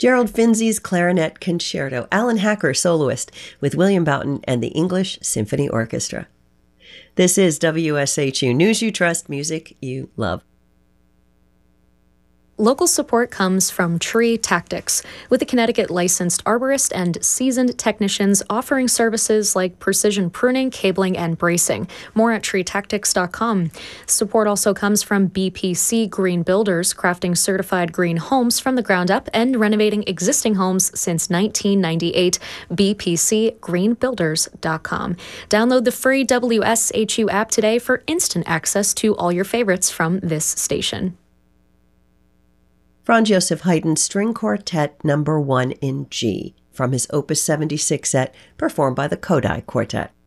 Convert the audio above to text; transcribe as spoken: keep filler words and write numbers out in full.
Gerald Finzi's Clarinet Concerto, Alan Hacker, soloist, with William Boughton and the English Symphony Orchestra. This is W S H U News You Trust, music you love. Local support comes from Tree Tactics, with a Connecticut licensed arborist and seasoned technicians offering services like precision pruning, cabling, and bracing. More at tree tactics dot com. Support also comes from B P C Green Builders, crafting certified green homes from the ground up and renovating existing homes since nineteen ninety-eight. B P C green builders dot com. Download the free W S H U app today for instant access to all your favorites from this station. Franz Joseph Haydn String Quartet Number One in G, from his Opus seventy-six set, performed by the Kodály Quartet.